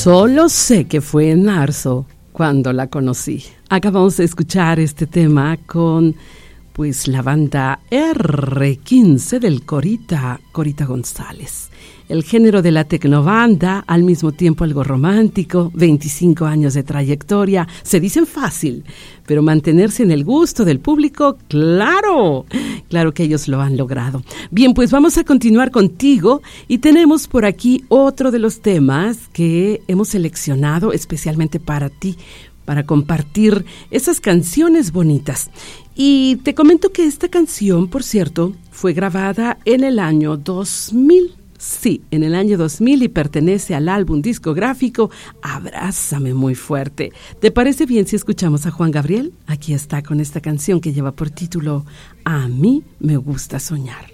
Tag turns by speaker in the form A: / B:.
A: Solo sé que fue en marzo cuando la conocí. Acabamos de escuchar este tema con la banda R15 del Corita González. El género de la tecnobanda, al mismo tiempo algo romántico, 25 años de trayectoria, se dicen fácil, pero mantenerse en el gusto del público, claro que ellos lo han logrado. Bien, pues vamos a continuar contigo y tenemos por aquí otro de los temas que hemos seleccionado especialmente para ti, para compartir esas canciones bonitas. Y te comento que esta canción, por cierto, fue grabada en el año 2000. Sí, en el año 2000 y pertenece al álbum discográfico Abrázame Muy Fuerte. ¿Te parece bien si escuchamos a Juan Gabriel? Aquí está con esta canción que lleva por título A mí me gusta soñar.